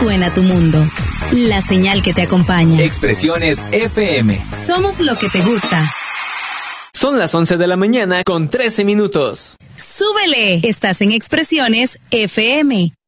suena tu mundo. La señal que te acompaña. Expresiones FM. Somos lo que te gusta. Son las 11 de la mañana con 13 minutos. ¡Súbele! Estás en Expresiones FM.